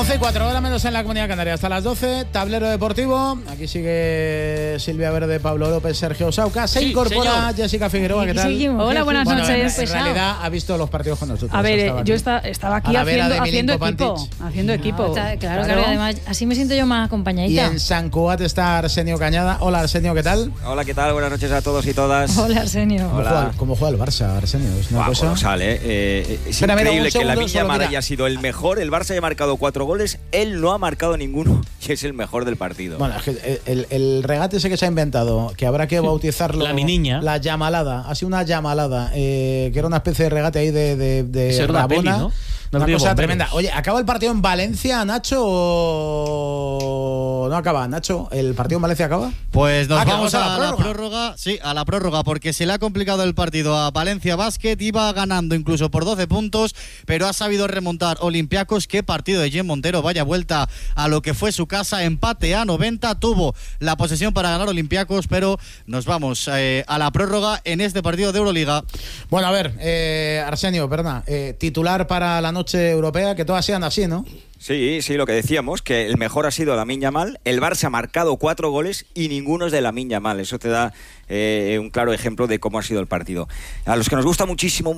11:04, hora menos en la Comunidad Canaria. Hasta las 12, tablero deportivo. Aquí sigue Silvia Verde, Pablo López, Sergio Sauca. Se incorpora señor. Jessica Figueroa, ¿qué tal? Seguimos. Hola, buenas noches. En realidad ha visto los partidos con nosotros. A ver, yo estaba aquí haciendo equipo. Claro, además así me siento yo más acompañadita. Y en San Cugat está Arsenio Cañada. Hola, Arsenio, ¿qué tal? Hola, ¿qué tal? Buenas noches a todos y todas. Hola, Arsenio. ¿Cómo juega el Barça, Arsenio? Es una cosa... colosal, es increíble que Lamine Yamal haya sido el mejor. El Barça haya marcado 4 goles, él no ha marcado ninguno y es el mejor del partido. Bueno, es que el regate ese que se ha inventado, que habrá que bautizarlo la miniña, la llamalada, ha sido una llamalada, que era una especie de regate ahí de Rabona, peli, ¿no? Una cosa bomberos. tremenda. Oye, ¿acaba el partido en Valencia, Nacho, o no acaba? Nacho, ¿el partido en Valencia acaba? Pues nos vamos a la prórroga. Sí, a la prórroga, porque se le ha complicado el partido a Valencia Basket. Iba ganando incluso por 12 puntos, pero ha sabido remontar Olympiacos. Qué partido de Jen Montero, vaya vuelta a lo que fue su casa. Empate a 90, tuvo la posesión para ganar Olympiacos, pero nos vamos a la prórroga en este partido de Euroliga. Bueno, a ver, Arsenio, perdona, titular para la noche europea, que todas sean así, ¿no? Sí, lo que decíamos, que el mejor ha sido Lamine Yamal. El Barça ha marcado 4 goles y ninguno es de Lamine Yamal. Eso te da un claro ejemplo de cómo ha sido el partido. A los que nos gusta muchísimo